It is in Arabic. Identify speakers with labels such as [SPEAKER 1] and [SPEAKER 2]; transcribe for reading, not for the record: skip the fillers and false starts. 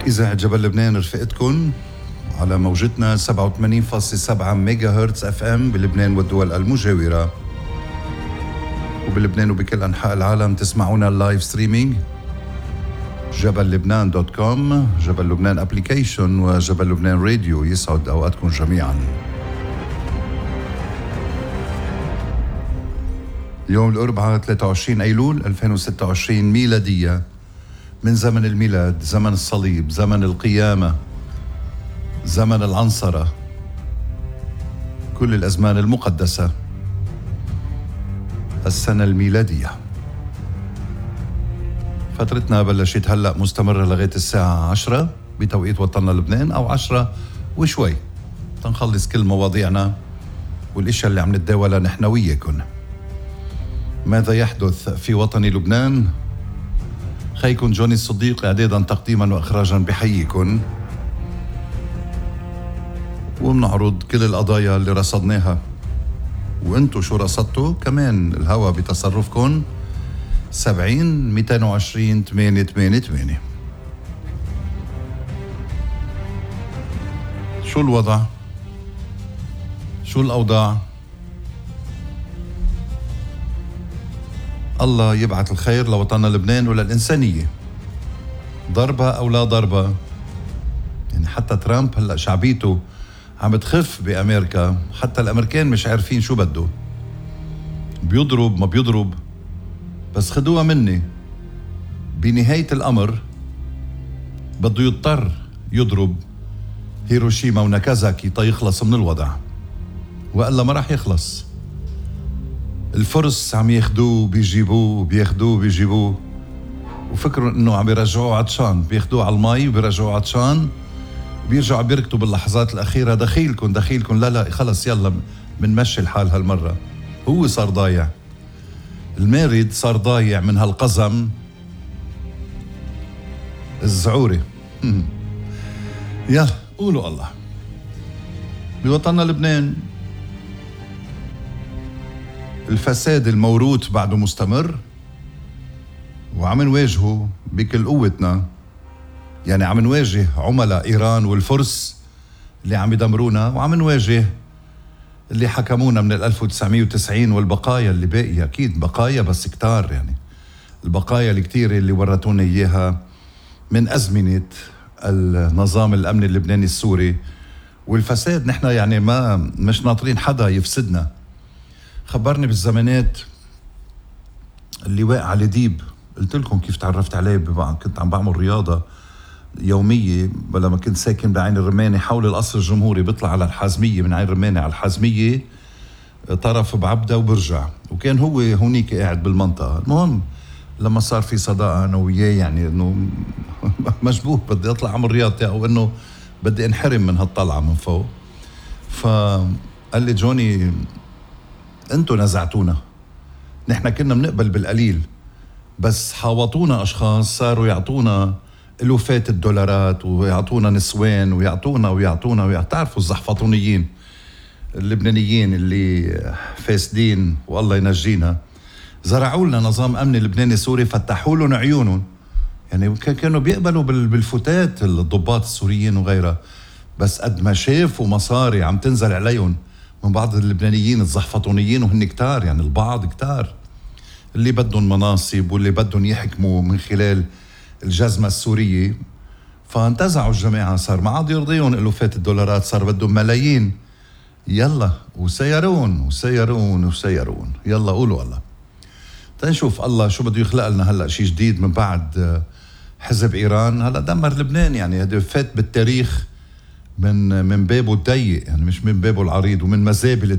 [SPEAKER 1] إذاعة جبل لبنان رفقتكم على موجتنا 87.7 ميجا هرتز اف ام بلبنان والدول المجاورة، وبلبنان وبكل أنحاء العالم تسمعونا اللايف ستريمينج جبل لبنان .com، جبل لبنان ابليكيشن، وجبل لبنان راديو. يسعد أوقاتكم جميعا. اليوم الأربعاء 23 أيلول 2026 ميلادية، من زمن الميلاد، زمن الصليب، زمن القيامة، زمن العنصرة، كل الأزمان المقدسة، السنة الميلادية. فترتنا بلشت هلأ مستمرة لغاية الساعة 10 بتوقيت وطننا لبنان، أو 10 وشوي تنخلص كل مواضيعنا والإشياء اللي عم نتداولها نحن وياكم. ماذا يحدث في وطن لبنان؟ خيكم جوني الصديق إعدادا تقديما وإخراجا بحييكم، وبنعرض كل القضايا اللي رصدناها، وانتو شو رصدتوا كمان. الهوا بتصرفكم 70-220-888. شو الوضع؟ شو الأوضاع؟ الله يبعث الخير لوطننا لبنان وللإنسانية، ضربة أو لا ضربة. يعني حتى ترامب هلأ شعبيته عم تخف بأمريكا، حتى الأمريكان مش عارفين شو بده، بيضرب ما بيضرب. بس خدوها مني، بنهاية الأمر بده يضطر يضرب هيروشيما وناكازاكي تيخلص من الوضع، وإلا ما راح يخلص. الفرس عم ياخدوه بيجيبوه، بياخدوه بيجيبوه، وفكروا انه عم يرجعوه عطشان، بياخدوه على المي وبيرجعوه عطشان، بيرجعوا بيركضوا باللحظات الأخيرة دخيلكم لا خلص يلا منمشي الحال هالمرة. هو صار ضايع، المارد صار ضايع من هالقزم الزعوري. يلا قولوا الله. بوطننا لبنان الفساد الموروث بعده مستمر، وعم نواجهه بكل قوتنا. يعني عم نواجه عملاء إيران والفرس اللي عم يدمرونا، وعم نواجه اللي حكمونا من 1990 والبقايا اللي باقية. أكيد بقايا بس كتار، يعني البقايا الكتيرة اللي ورطونا إياها من أزمنة النظام الأمني اللبناني السوري والفساد. نحن يعني مش ناطرين حدا يفسدنا. خبرني بالزمانات اللي واقع على ديب، قلت لكم كيف تعرفت عليه. كنت عم بعمل رياضة يومية لما كنت ساكن بعين الرمانة حول القصر الجمهوري، بيطلع على الحازمية، من عين الرمانة على الحازمية طرف بعبدة وبرجع، وكان هو هونيك قاعد بالمنطقة. المهم لما صار في صداقة أنا وياه، يعني إنه مشبوه بدي أطلع أعمل رياضتي، أو إنه بدي انحرم من هالطلعة من فوق. فقال لي جوني أنتوا نزعتونا، نحن كنا بنقبل بالقليل، بس حاوطونا أشخاص صاروا يعطونا ألوفات الدولارات، ويعطونا نسوان، ويعطونا تعرفوا الزحفطونيين اللبنانيين اللي فاسدين، والله ينجينا. زرعوا لنا نظام أمني لبناني سوري، فتحوا لهم عيونهم. يعني كانوا بيقبلوا بالفتات الضباط السوريين وغيرها، بس قد ما شافوا مصاري عم تنزل عليهم من بعض اللبنانيين الزحفطونيين، وهن كتار، يعني البعض كتار اللي بدهم مناصب واللي بدهم يحكموا من خلال الجزمة السورية، فانتزعوا الجماعة. صار ما عاد يرضيهم ألوفات الدولارات، صار بدهم ملايين. يلا وسيرون. يلا قولوا الله. تنشوف الله شو بده يخلق لنا هلأ شيء جديد من بعد حزب إيران. هلأ دمر لبنان، يعني هذا فات بالتاريخ من بابه الضيق، يعني مش من بابه العريض، ومن مزابل